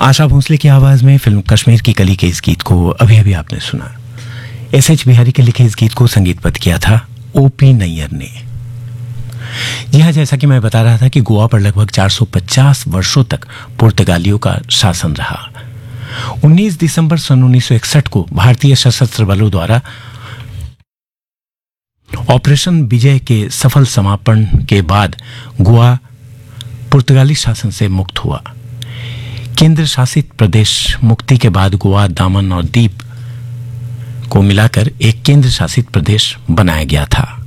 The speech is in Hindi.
आशा भोसले की आवाज में फिल्म कश्मीर की कली के इस गीत को अभी अभी आपने सुना। एस.एच. बिहारी के लिखे इस गीत को संगीतबद्ध किया था ओ.पी. नैयर ने। जी हाँ, जैसा कि मैं बता रहा था कि गोवा पर लगभग 450 वर्षों तक पुर्तगालियों का शासन रहा। 19 दिसंबर सन 1961 को भारतीय सशस्त्र बलों द्वारा ऑपरेशन विजय के सफल समापन के बाद गोवा पुर्तगाली शासन से मुक्त हुआ। केंद्र शासित प्रदेश मुक्ति के बाद गोवा, दामन और दीव को मिलाकर एक केंद्र शासित प्रदेश बनाया गया था।